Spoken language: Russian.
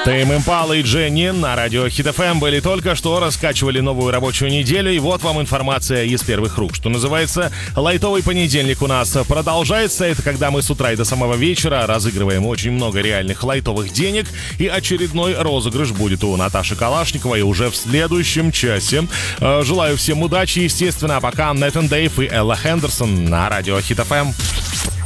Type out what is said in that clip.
Тейм Импала и Дженни на радио Хит ФМ были только что, раскачивали новую рабочую неделю, и вот вам информация из первых рук. Что называется, лайтовый понедельник у нас продолжается. Это когда мы с утра и до самого вечера разыгрываем очень много реальных лайтовых денег, и очередной розыгрыш будет у Наташи Калашниковой уже в следующем часе. Желаю всем удачи, естественно, а пока Нэт энд Дейв и Элла Хендерсон на радио Хит ФМ.